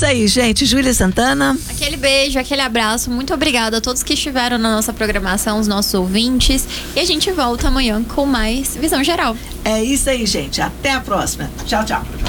isso aí, gente. Júlia Santana. Aquele beijo, aquele abraço. Muito obrigada a todos que estiveram na nossa programação, os nossos ouvintes. E a gente volta amanhã com mais Visão Geral. É isso aí, gente. Até a próxima. Tchau, tchau.